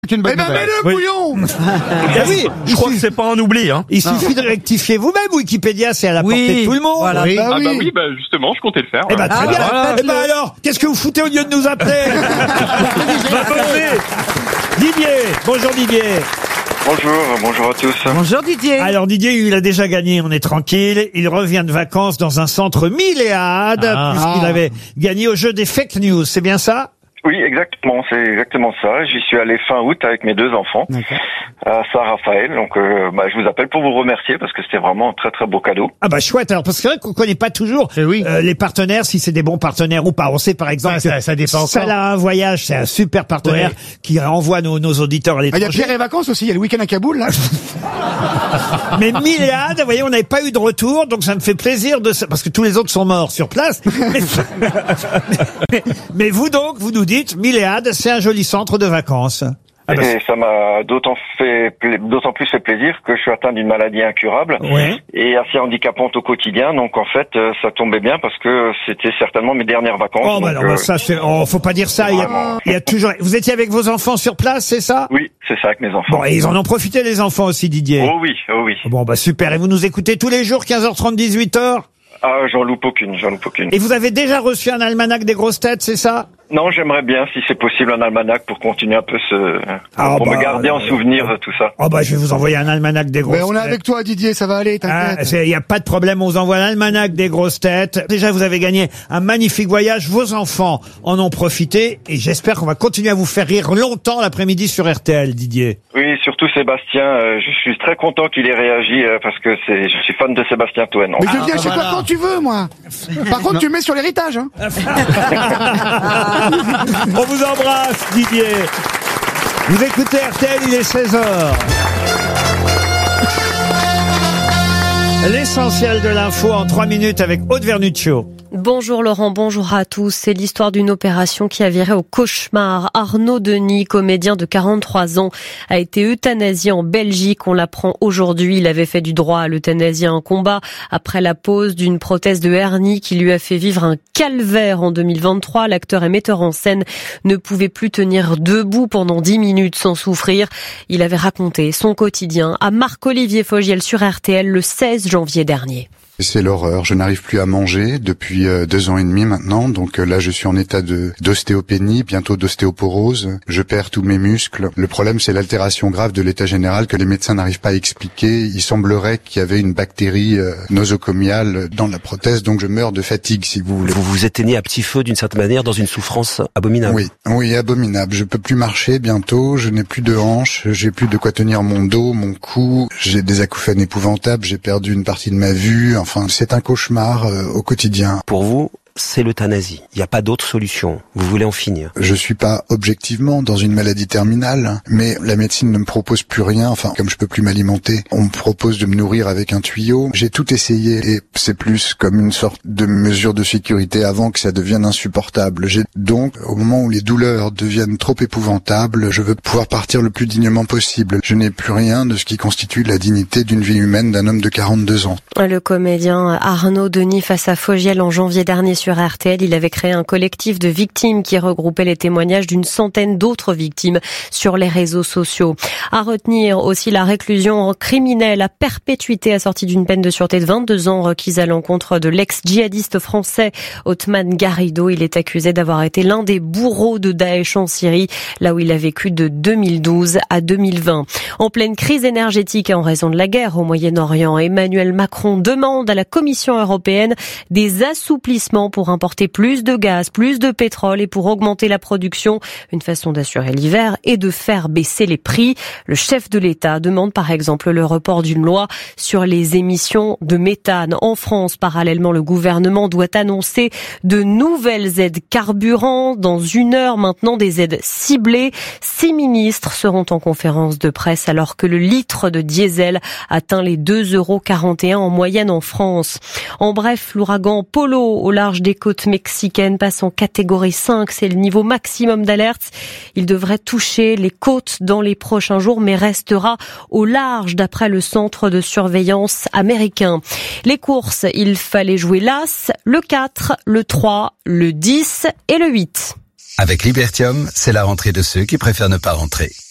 C'est une bonne nouvelle. Mets-le bouillon. Oui, je crois que c'est pas un oubli, hein. Il suffit de rectifier vous-même. Wikipédia, c'est à la portée de tout le monde. Voilà. Oui. Justement, je comptais le faire. Eh ben, très bien. voilà, Eh ben alors, qu'est-ce que vous foutez au lieu de nous appeler? Va bosser. Didier. Bonjour Didier. Bonjour à tous. Bonjour Didier. Alors Didier, il a déjà gagné, on est tranquille. Il revient de vacances dans un centre Milléade, puisqu'il avait gagné au jeu des fake news. C'est bien ça? Oui, exactement, c'est exactement ça. J'y suis allé fin août avec mes 2 enfants à Saint-Raphaël. Donc, je vous appelle pour vous remercier parce que c'était vraiment un très très beau cadeau. Ah bah chouette, alors parce que c'est vrai qu'on connaît pas toujours les partenaires, si c'est des bons partenaires ou pas. On sait par exemple que ça dépend encore. Salah Voyage, c'est un super partenaire qui envoie nos auditeurs à Il y a l'étranger. Pierre et Vacances aussi, il y a le week-end à Kaboul, là. Mais Milléade, vous voyez, on n'avait pas eu de retour, donc ça me fait plaisir parce que tous les autres sont morts sur place. mais vous donc, vous nous dites, Milléade, c'est un joli centre de vacances. Ah bah, Et ça m'a d'autant plus fait plaisir que je suis atteint d'une maladie incurable et assez handicapante au quotidien. Donc en fait, ça tombait bien parce que c'était certainement mes dernières vacances. Oh bah non, ça c'est, faut pas dire ça. Il y a toujours. Vous étiez avec vos enfants sur place, c'est ça? Oui, c'est ça, avec mes enfants. Bon, et ils en ont profité les enfants aussi, Didier. Oh oui. Bon bah super. Et vous nous écoutez tous les jours, 15h30, 18h? Ah, j'en loupe aucune. Et vous avez déjà reçu un almanach des grosses têtes, c'est ça? Non, j'aimerais bien, si c'est possible, un almanach pour continuer un peu pour me garder en souvenir de tout ça. Oh bah, je vais vous envoyer un almanach des grosses têtes. Mais on est avec toi, Didier, ça va aller, t'inquiète. Il y a pas de problème, on vous envoie l'almanach des grosses têtes. Déjà, vous avez gagné un magnifique voyage. Vos enfants en ont profité et j'espère qu'on va continuer à vous faire rire longtemps l'après-midi sur RTL, Didier. Oui, surtout Sébastien. Je suis très content qu'il ait réagi parce que je suis fan de Sébastien Toen. Mais je viens chez toi quand tu veux, moi. Par contre, tu mets sur l'héritage, hein. On vous embrasse, Didier. Vous écoutez RTL, il est 16h. L'essentiel de l'info en 3 minutes avec Aude Vernuccio. Bonjour Laurent, bonjour à tous. C'est l'histoire d'une opération qui a viré au cauchemar. Arnaud Denis, comédien de 43 ans, a été euthanasié en Belgique. On l'apprend aujourd'hui. Il avait fait du droit à l'euthanasie un combat après la pose d'une prothèse de hernie qui lui a fait vivre un calvaire en 2023. L'acteur et metteur en scène ne pouvait plus tenir debout pendant 10 minutes sans souffrir. Il avait raconté son quotidien à Marc-Olivier Fogiel sur RTL le 16 janvier dernier. C'est l'horreur. Je n'arrive plus à manger depuis 2 ans et demi maintenant. Donc là, je suis en état d'ostéopénie, bientôt d'ostéoporose. Je perds tous mes muscles. Le problème, c'est l'altération grave de l'état général que les médecins n'arrivent pas à expliquer. Il semblerait qu'il y avait une bactérie nosocomiale dans la prothèse, donc je meurs de fatigue, si vous voulez. Vous vous éteignez à petit feu d'une certaine manière dans une souffrance abominable. Oui, abominable. Je peux plus marcher bientôt. Je n'ai plus de hanches. J'ai plus de quoi tenir mon dos, mon cou. J'ai des acouphènes épouvantables. J'ai perdu une partie de ma vue. Enfin, c'est un cauchemar au quotidien. Pour vous, c'est l'euthanasie. Il n'y a pas d'autre solution. Vous voulez en finir. Je suis pas objectivement dans une maladie terminale, mais la médecine ne me propose plus rien. Enfin, comme je peux plus m'alimenter, on me propose de me nourrir avec un tuyau. J'ai tout essayé et c'est plus comme une sorte de mesure de sécurité avant que ça devienne insupportable. Donc, au moment où les douleurs deviennent trop épouvantables, je veux pouvoir partir le plus dignement possible. Je n'ai plus rien de ce qui constitue la dignité d'une vie humaine d'un homme de 42 ans. Le comédien Arnaud Denis face à Fogiel en janvier dernier sur RTL, il avait créé un collectif de victimes qui regroupait les témoignages d'une centaine d'autres victimes sur les réseaux sociaux. À retenir aussi la réclusion criminelle à perpétuité assortie d'une peine de sûreté de 22 ans requise à l'encontre de l'ex-djihadiste français Othman Garrido. Il est accusé d'avoir été l'un des bourreaux de Daesh en Syrie, là où il a vécu de 2012 à 2020. En pleine crise énergétique en raison de la guerre au Moyen-Orient, Emmanuel Macron demande à la Commission européenne des assouplissements pour importer plus de gaz, plus de pétrole et pour augmenter la production. Une façon d'assurer l'hiver et de faire baisser les prix. Le chef de l'État demande par exemple le report d'une loi sur les émissions de méthane. En France, parallèlement, le gouvernement doit annoncer de nouvelles aides carburant. Dans 1 heure maintenant, des aides ciblées. 6 ministres seront en conférence de presse alors que le litre de diesel atteint les 2,41 € en moyenne en France. En bref, l'ouragan Polo au large des côtes mexicaines passe en catégorie 5. C'est le niveau maximum d'alerte. Il devrait toucher les côtes dans les prochains jours, mais restera au large d'après le centre de surveillance américain. Les courses, il fallait jouer l'As, le 4, le 3, le 10 et le 8. Avec Libertium, c'est la rentrée de ceux qui préfèrent ne pas rentrer.